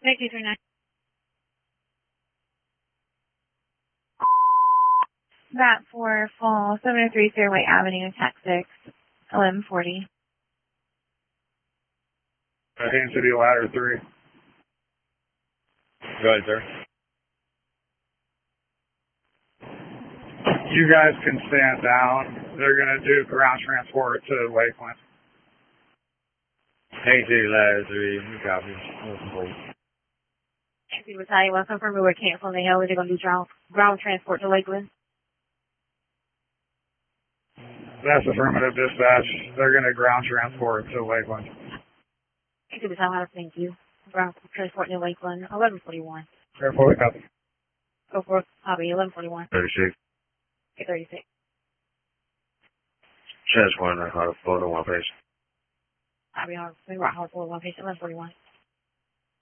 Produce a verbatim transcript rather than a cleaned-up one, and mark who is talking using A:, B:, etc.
A: Make two three nine. That for fall, seven oh three Fairway Avenue, Tax six, eleven forty.
B: Uh, Haines City Ladder three.
C: Go ahead, sir.
B: You guys can stand down. They're going to do ground transport to Lakeland.
C: Haines City Ladder three, you copy.
A: Haines City Battalion, well, confirm we were canceling the heli. They're going to do ground, ground transport to Lakeland.
B: That's affirmative dispatch. They're going to ground transport to Lakeland.
A: Haines City Battalion, thank you. Ground transport to Lakeland, eleven forty-one.
B: Airport, copy.
A: Go for it. Copy, eleven forty-one.
C: thirty-six.
A: Okay, thirty-six.
C: Chest one, I caught a photo, one patient.
A: Copy, I'll bring right hold for one patient, eleven forty-one.